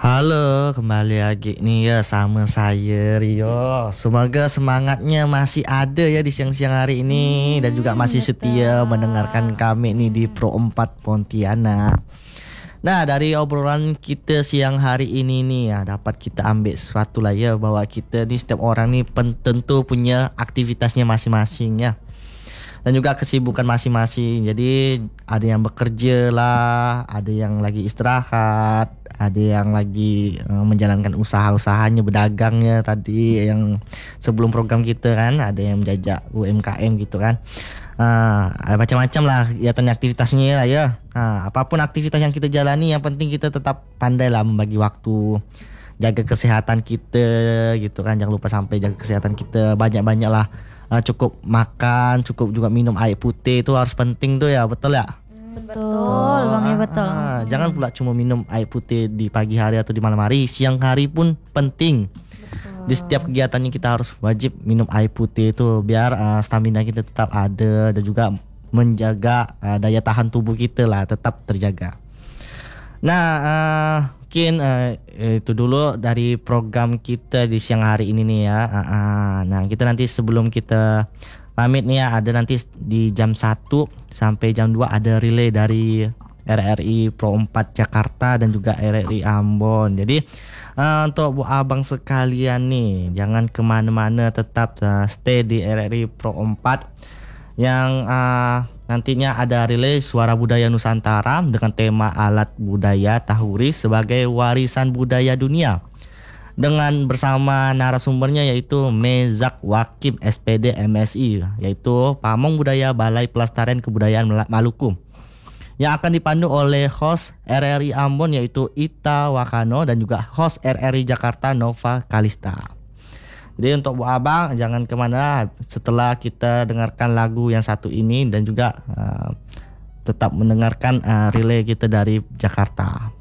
Halo, kembali lagi nih ya sama saya Rio. Semoga semangatnya masih ada ya di siang-siang hari ini dan juga masih setia mendengarkan Betul. kami nih di Pro 4 Pontianak. Nah, dari obrolan kita siang hari ini nih ya dapat kita ambil sesuatu lah ya bahwa kita nih setiap orang nih tentu punya aktivitasnya masing-masing ya dan juga kesibukan masing-masing. Jadi ada yang bekerja lah, ada yang lagi istirahat, ada yang lagi menjalankan usaha-usahanya, bedagangnya tadi yang sebelum program kita kan, ada yang menjajak UMKM gitu kan. Ada macam-macam lah kegiatan aktivitasnya lah ya. Apapun aktivitas yang kita jalani, yang penting kita tetap pandai lah membagi waktu, jaga kesehatan kita gitu kan. Jangan lupa sampai jaga kesehatan kita, banyak-banyak lah. Cukup makan, cukup juga minum air putih itu harus penting tuh ya, betul ya? Betul, Bang ya betul. Jangan pula cuma minum air putih di pagi hari atau di malam hari, siang hari pun penting. Di setiap kegiatannya kita harus wajib minum air putih itu biar stamina kita tetap ada dan juga menjaga daya tahan tubuh kita lah tetap terjaga. Nah, mungkin itu dulu dari program kita di siang hari ini nih ya. Nah, kita nanti sebelum kita pamit nih ya, ada nanti di jam 1 sampai jam 2 ada relay dari RRI Pro 4 Jakarta dan juga RRI Ambon. Jadi untuk bu abang sekalian nih, jangan kemana-mana, tetap stay di RRI Pro 4 yang nantinya ada relay Suara Budaya Nusantara dengan tema alat budaya Tahuri sebagai warisan budaya dunia dengan bersama narasumbernya yaitu Mezak Wakim SPD MSI, yaitu Pamong Budaya Balai Pelestarian Kebudayaan Maluku, yang akan dipandu oleh host RRI Ambon yaitu Ita Wakano dan juga host RRI Jakarta Nova Kalista. Jadi untuk Bu Abang jangan kemana setelah kita dengarkan lagu yang satu ini dan juga tetap mendengarkan relay kita dari Jakarta.